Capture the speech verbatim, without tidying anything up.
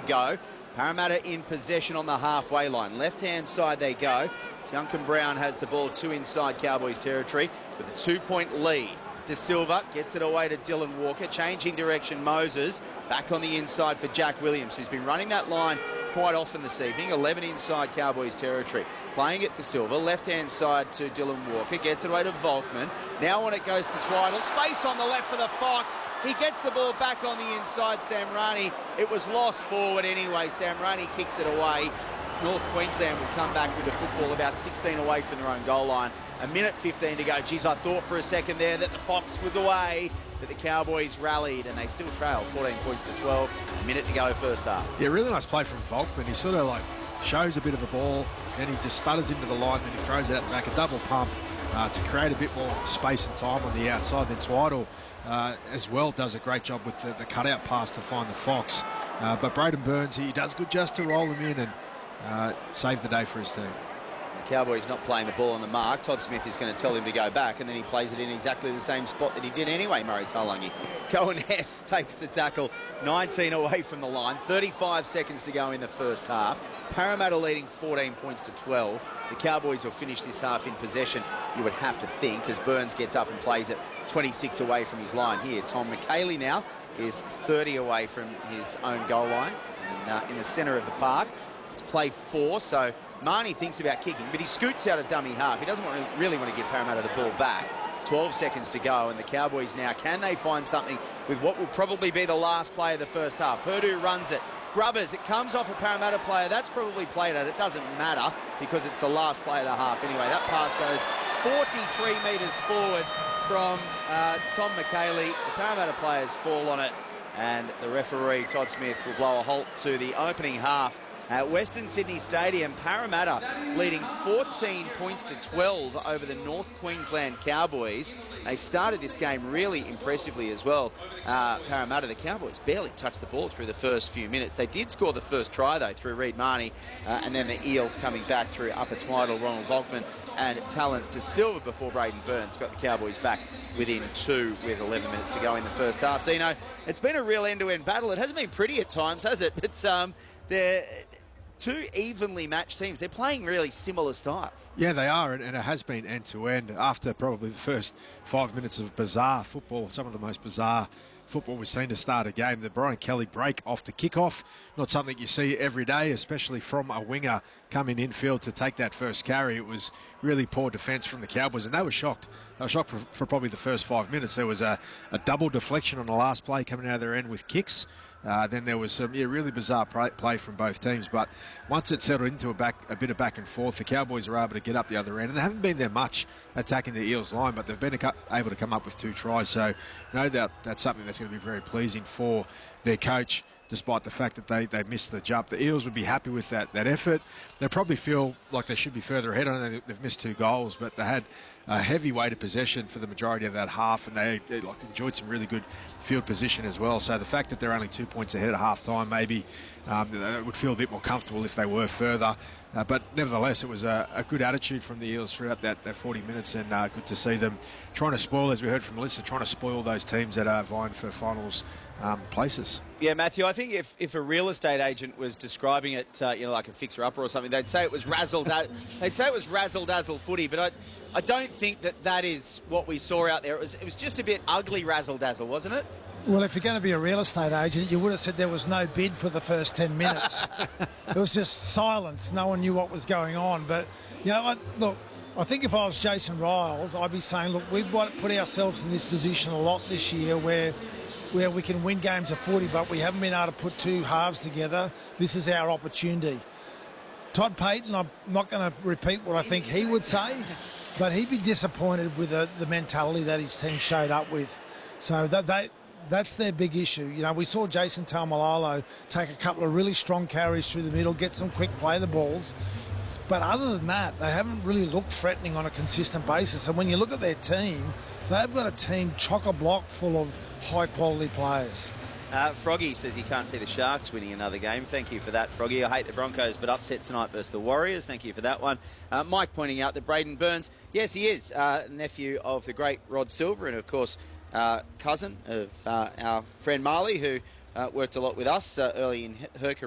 go. Parramatta in possession on the halfway line. Left-hand side they go. Duncan Brown has the ball two inside Cowboys territory with a two-point lead. De Silva gets it away to Dylan Walker. Changing direction, Moses. Back on the inside for Jack Williams, who's been running that line quite often this evening. eleven inside Cowboys territory. Playing it to Silva. Left-hand side to Dylan Walker. Gets it away to Volkman. Now when it goes to Twiddle. Space on the left for the Fox. He gets the ball back on the inside. Samrani. It was lost forward anyway. Samrani kicks it away. North Queensland will come back with the football about sixteen away from their own goal line. A minute fifteen to go. Geez, I thought for a second there that the Fox was away, but the Cowboys rallied and they still trail fourteen points to twelve. A minute to go first half. Yeah, really nice play from Volkman. He sort of like shows a bit of a ball, then he just stutters into the line, then he throws it out the back, a double pump uh, to create a bit more space and time on the outside. Then Twiddle uh, as well does a great job with the, the cutout pass to find the Fox. Uh, but Braden Burns, he does good just to roll him in and Uh, saved the day for his team. The Cowboys not playing the ball on the mark. Todd Smith is going to tell him to go back, and then he plays it in exactly the same spot that he did anyway, Murray Taulagi. Cohen Hess takes the tackle, nineteen away from the line, thirty-five seconds to go in the first half. Parramatta leading fourteen points to twelve. The Cowboys will finish this half in possession, you would have to think, as Burns gets up and plays it twenty-six away from his line here. Tom McKaylee now is thirty away from his own goal line and, uh, in the centre of the park. It's play four, so Marnie thinks about kicking, but he scoots out a dummy half. He doesn't want to, really want to give Parramatta the ball back. twelve seconds to go, and the Cowboys now, can they find something with what will probably be the last play of the first half? Purdue runs it. Grubbers, it comes off a Parramatta player. That's probably played at. It doesn't matter because it's the last play of the half anyway. That pass goes forty-three metres forward from uh, Tom McKaylee. The Parramatta players fall on it, and the referee, Todd Smith, will blow a halt to the opening half at Western Sydney Stadium. Parramatta leading fourteen points to twelve over the North Queensland Cowboys. They started this game really impressively as well. Uh, Parramatta, the Cowboys barely touched the ball through the first few minutes. They did score the first try though through Reed Marnie, uh, and then the Eels coming back through Upper Twiddle, Ronald Volkman and Talent De Silva before Braden Burns got the Cowboys back within two with eleven minutes to go in the first half. Dino, it's been a real end-to-end battle. It hasn't been pretty at times, has it? It's um, they're two evenly matched teams. They're playing really similar styles. Yeah, they are, and it has been end-to-end after probably the first five minutes of bizarre football, some of the most bizarre football we've seen to start a game. The Brian Kelly break off the kickoff, not something you see every day, especially from a winger coming infield to take that first carry. It was really poor defence from the Cowboys, and they were shocked. They were shocked for, for probably the first five minutes. There was a, a double deflection on the last play coming out of their end with kicks. Uh, then there was some yeah, really bizarre play from both teams. But once it settled into a, back, a bit of back and forth, the Cowboys were able to get up the other end. And they haven't been there much attacking the Eels line, but they've been able to come up with two tries. So no doubt that's something that's going to be very pleasing for their coach, despite the fact that they, they missed the jump. The Eels would be happy with that, that effort. They probably feel like they should be further ahead. I know they've missed two goals, but they had a heavy weight of possession for the majority of that half, and they, they like enjoyed some really good field position as well. So the fact that they're only two points ahead at half-time, maybe um, they would feel a bit more comfortable if they were further. Uh, but nevertheless, it was a, a good attitude from the Eels throughout that, that forty minutes, and uh, good to see them trying to spoil, as we heard from Melissa, trying to spoil those teams that are vying for finals um, places. Yeah, Matthew, I think if, if a real estate agent was describing it, uh, you know, like a fixer-upper or something, they'd say it was razzle da- they'd say it was razzle-dazzle footy, but I I don't think that that is what we saw out there. It was it was just a bit ugly razzle-dazzle, wasn't it? Well, if you're going to be a real estate agent, you would have said there was no bid for the first ten minutes. It was just silence. No one knew what was going on. But, you know, I, look, I think if I was Jason Riles, I'd be saying, look, we've put ourselves in this position a lot this year where where we can win games of footy, but we haven't been able to put two halves together. This is our opportunity. Todd Payton, I'm not going to repeat what I think he would say, but he'd be disappointed with the, the mentality that his team showed up with. So that they... That's their big issue. You know, we saw Jason Taumalolo take a couple of really strong carries through the middle, get some quick play the balls. But other than that, they haven't really looked threatening on a consistent basis. And when you look at their team, they've got a team chock-a-block full of high-quality players. Uh, Froggy says he can't see the Sharks winning another game. Thank you for that, Froggy. I hate the Broncos, but upset tonight versus the Warriors. Thank you for that one. Uh, Mike pointing out that Braden Burns, yes, he is, uh, nephew of the great Rod Silver, and, of course, Uh, cousin of uh, our friend Marley, who uh, worked a lot with us uh, early in her career.